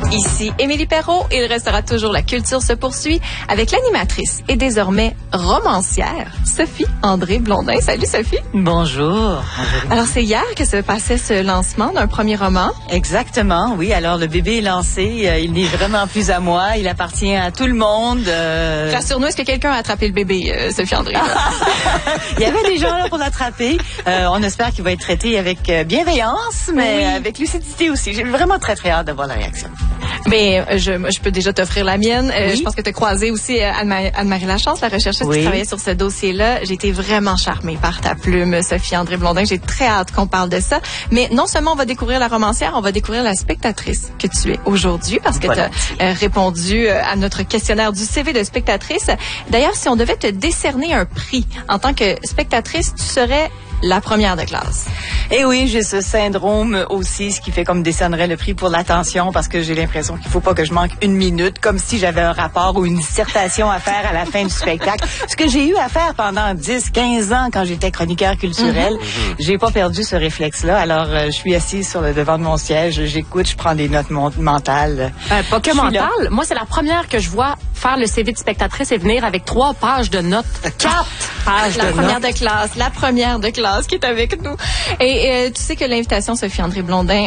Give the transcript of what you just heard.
Ici Émilie Perrault, il restera toujours La Culture se poursuit avec l'animatrice et désormais romancière Sophie André Blondin. Salut Sophie. Bonjour. Alors c'est hier que se passait ce lancement d'un premier roman. Exactement, oui. Alors le bébé est lancé, il n'est vraiment plus à moi, il appartient à tout le monde. Rassure-nous, est-ce que quelqu'un a attrapé le bébé, Sophie André? Il y avait des gens là pour l'attraper. On espère qu'il va être traité avec bienveillance, mais avec lucidité aussi. J'ai vraiment très hâte de voir la réaction. Mais je peux déjà t'offrir la mienne. Je pense que tu as croisé aussi Anne-Marie Lachance, la recherchiste qui travaillait sur ce dossier-là. J'ai été vraiment charmée par ta plume, Sophie André Blondin. J'ai très hâte qu'on parle de ça. Mais non seulement on va découvrir la romancière, on va découvrir la spectatrice que tu es aujourd'hui parce que tu as répondu à notre questionnaire du CV de spectatrice. D'ailleurs, si on devait te décerner un prix en tant que spectatrice, tu serais la première de classe. Et oui, j'ai ce syndrome aussi, ce qui fait qu'on me décernerait le prix pour l'attention parce que j'ai l'impression qu'il faut pas que je manque une minute, comme si j'avais un rapport ou une dissertation à faire à la fin du spectacle. Ce que j'ai eu à faire pendant 10, 15 ans quand j'étais chroniqueur culturel. J'ai pas perdu ce réflexe-là. Alors, je suis assise sur le devant de mon siège, j'écoute, je prends des notes mentales. Pas que mentales. Moi, c'est la première que je vois faire le CV de spectatrice et venir avec 3 pages de notes. 4 pages de notes. La première de classe qui est avec nous. Et tu sais que l'invitation Sophie André Blondin